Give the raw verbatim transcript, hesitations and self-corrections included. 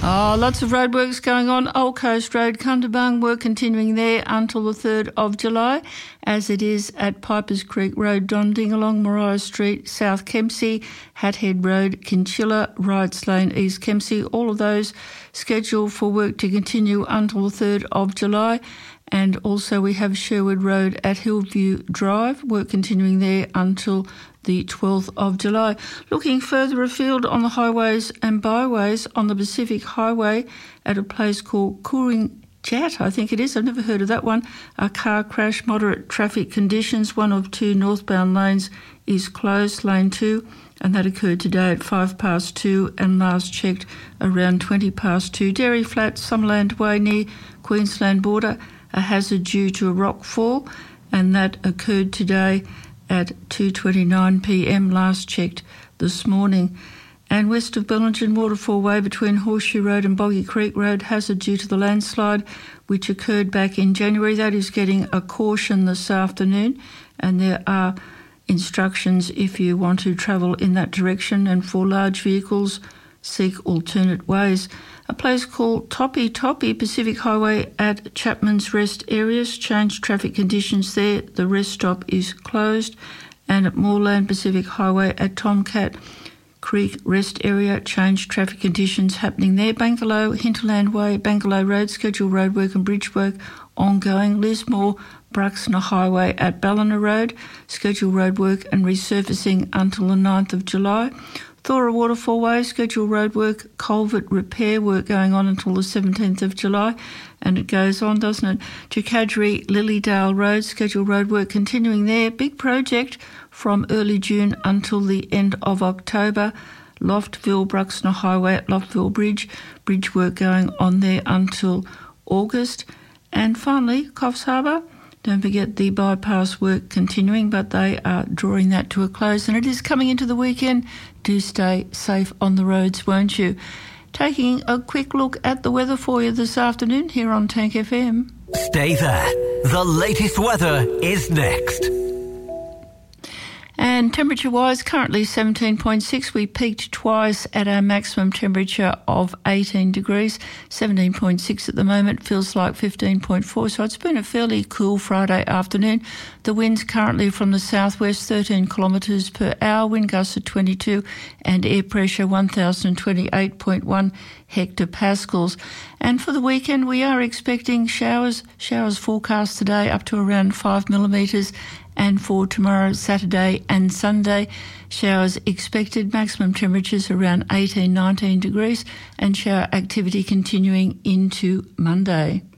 Oh, lots of roadworks going on. Old Coast Road, Cundabung, work continuing there until the third of July, as it is at Pipers Creek Road, Donding, Mariah Street, South Kempsey, Hathead Road, Kinchilla, Wrights Lane, East Kempsey. All of those scheduled for work to continue until the third of July. And also we have Sherwood Road at Hillview Drive, work continuing there until the twelfth of July. Looking further afield on the highways and byways, on the Pacific Highway at a place called Cooringat, I think it is, I've never heard of that one, a car crash, moderate traffic conditions, one of two northbound lanes is closed, lane two, and that occurred today at five past two and last checked around twenty past two. Dairy Flat, Summerland Way near Queensland border, a hazard due to a rock fall, and that occurred today at two twenty-nine p m, last checked this morning. And west of Bellingen, Waterfall Way between Horseshoe Road and Boggy Creek Road, hazard due to the landslide which occurred back in January. That is getting a caution this afternoon, and there are instructions if you want to travel in that direction, and for large vehicles, seek alternate ways. A place called Toppy Toppy, Pacific Highway at Chapman's Rest areas, changed traffic conditions there. The rest stop is closed. And at Moorland, Pacific Highway at Tomcat Creek Rest area, changed traffic conditions happening there. Bangalow, Hinterland Way, Bangalow Road, scheduled roadwork and bridge work ongoing. Lismore, Bruxner Highway at Ballina Road, scheduled roadwork and resurfacing until the ninth of July. Thora Waterfall Way, scheduled roadwork, culvert repair work going on until the seventeenth of July, and it goes on, doesn't it? Jacadri Lilydale Road, scheduled roadwork continuing there. Big project from early June until the end of October. Loftville, Bruxner Highway at Loftville Bridge, bridge work going on there until August. And finally, Coffs Harbour, don't forget the bypass work continuing, but they are drawing that to a close, and it is coming into the weekend. Do stay safe on the roads, won't you? Taking a quick look at the weather for you this afternoon here on Tank F M. Stay there. The latest weather is next. And temperature-wise, currently seventeen point six. We peaked twice at our maximum temperature of eighteen degrees. seventeen point six at the moment, feels like fifteen point four. So it's been a fairly cool Friday afternoon. The winds currently from the southwest, thirteen kilometres per hour, wind gusts at twenty-two, and air pressure one thousand twenty-eight point one hectopascals. And for the weekend, we are expecting showers. Showers forecast today up to around five millimetres. And for tomorrow, Saturday and Sunday, showers expected, maximum temperatures around eighteen, nineteen degrees, and shower activity continuing into Monday.